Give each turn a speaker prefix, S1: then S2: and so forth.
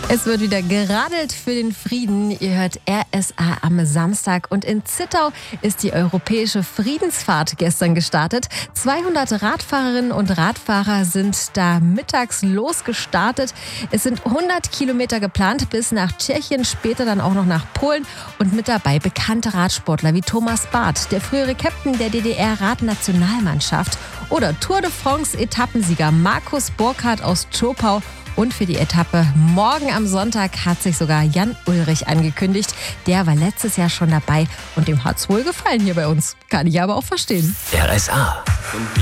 S1: Es wird wieder geradelt für den Frieden. Ihr hört RSA am Samstag. Und in Zittau ist die Europäische Friedensfahrt gestern gestartet. 200 Radfahrerinnen und Radfahrer sind da mittags losgestartet. Es sind 100 Kilometer geplant bis nach Tschechien, später dann auch noch nach Polen. Und mit dabei bekannte Radsportler wie Thomas Barth, der frühere Captain der DDR-Radnationalmannschaft, oder Tour de France-Etappensieger Markus Burkhardt aus Zschopau. Und für die Etappe morgen am Sonntag hat sich sogar Jan Ullrich angekündigt. Der war letztes Jahr schon dabei und dem hat's wohl gefallen hier bei uns. Kann ich aber auch verstehen.
S2: RSA.